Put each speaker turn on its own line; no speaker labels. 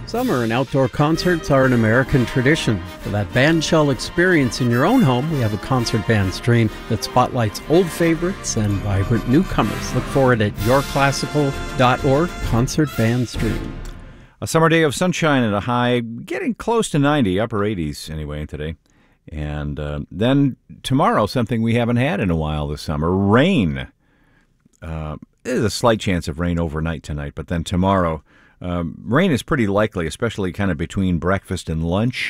Summer and outdoor concerts are an American tradition. For that bandshell experience in your own home, we have a concert band stream that spotlights old favorites and vibrant newcomers. Look for it at yourclassical.org, concert band stream.
A summer day of sunshine and a high getting close to 90, upper 80s anyway today. And then tomorrow, something we haven't had in a while this summer, rain. There's a slight chance of rain overnight tonight, but then tomorrow, rain is pretty likely, especially kind of between breakfast and lunch.